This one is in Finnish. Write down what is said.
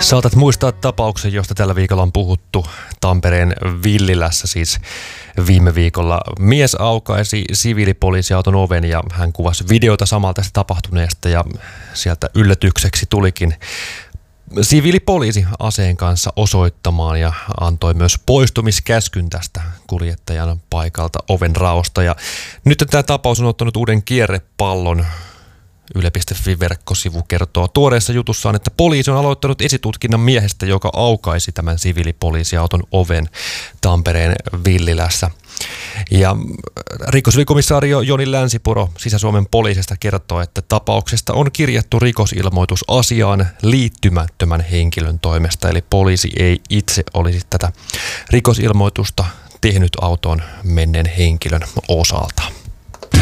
Saatat muistaa tapauksen, josta tällä viikolla on puhuttu Tampereen Villilässä. Siis viime viikolla mies aukaisi siviilipoliisiauton oven ja hän kuvasi videota samalla tästä tapahtuneesta ja sieltä yllätykseksi tulikin siviilipoliisi aseen kanssa osoittamaan ja antoi myös poistumiskäskyn tästä kuljettajan paikalta oven raosta. Ja nyt tämä tapaus on ottanut uuden kierrepallon. Yle.fi-verkkosivu kertoo tuoreessa jutussaan, että poliisi on aloittanut esitutkinnan miehestä, joka aukaisi tämän siviilipoliisiauton oven Tampereen Villilässä. Ja rikosylikomissario Joni Länsipuro Sisä-Suomen poliisista kertoo, että tapauksesta on kirjattu rikosilmoitus asiaan liittymättömän henkilön toimesta, eli poliisi ei itse olisi tätä rikosilmoitusta tehnyt autoon menneen henkilön osalta.